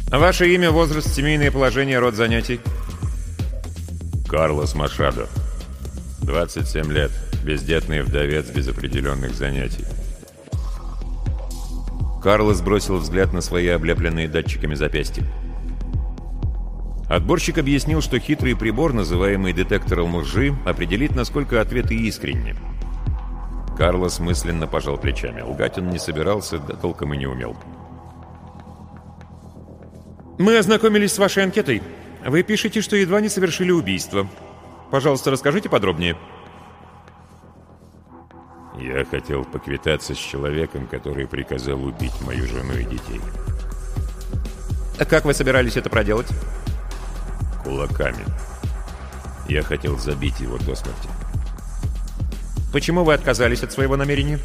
Ваше имя, возраст, семейное положение, род занятий? Карлос Машадо. 27 лет. Бездетный вдовец без определенных занятий. Карлос бросил взгляд на свои облепленные датчиками запястья. Отборщик объяснил, что хитрый прибор, называемый детектором лжи, определит, насколько ответы искренни. Карлос мысленно пожал плечами. Лгать он не собирался, да толком и не умел. «Мы ознакомились с вашей анкетой. Вы пишете, что едва не совершили убийство. Пожалуйста, расскажите подробнее». Я хотел поквитаться с человеком, который приказал убить мою жену и детей. А как вы собирались это проделать? Кулаками. Я хотел забить его до смерти. Почему вы отказались от своего намерения?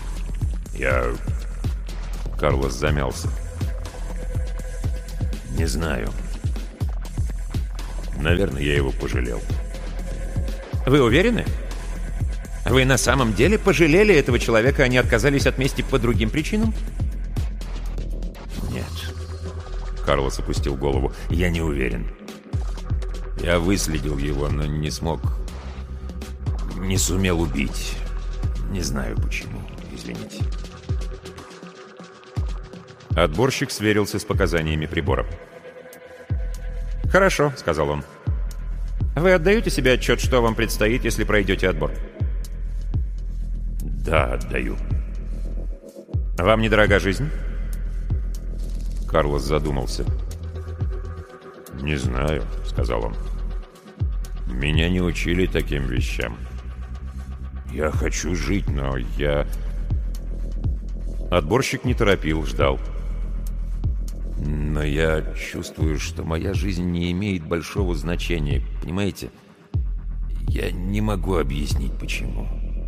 Карлос замялся. Не знаю. Наверное, я его пожалел. Вы уверены? Вы на самом деле пожалели этого человека, а не отказались от мести по другим причинам? Нет. Карлос опустил голову. Я не уверен. Я выследил его, но не смог... Не сумел убить. Не знаю почему. Извините. Отборщик сверился с показаниями прибора. «Хорошо», — сказал он. «Вы отдаете себе отчет, что вам предстоит, если пройдете отбор?» «Да, отдаю». «Вам недорога жизнь?» Карлос задумался. «Не знаю», — сказал он. «Меня не учили таким вещам. Я хочу жить, но я...» Отборщик не торопил, ждал. «Но я чувствую, что моя жизнь не имеет большого значения, понимаете? Я не могу объяснить, почему».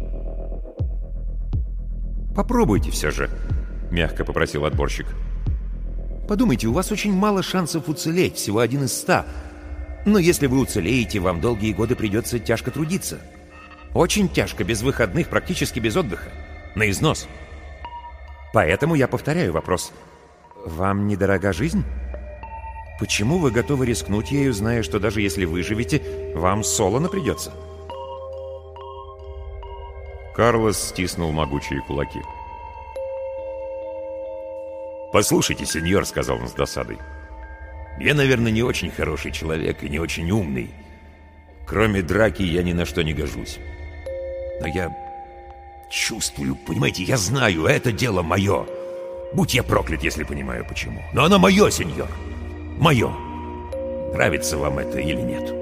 «Попробуйте все же», — мягко попросил отборщик. «Подумайте, у вас очень мало шансов уцелеть, всего 1 из 100. Но если вы уцелеете, вам долгие годы придется тяжко трудиться. Очень тяжко, без выходных, практически без отдыха. На износ. Поэтому я повторяю вопрос. Вам недорога жизнь? Почему вы готовы рискнуть ею, зная, что даже если выживете, вам солоно придется?» Карлос стиснул могучие кулаки. «Послушайте, сеньор», — сказал он с досадой. «Я, наверное, не очень хороший человек и не очень умный. Кроме драки я ни на что не гожусь. Но я чувствую, понимаете, я знаю, это дело мое. Будь я проклят, если понимаю, почему. Но оно мое, сеньор. Мое. Нравится вам это или нет?»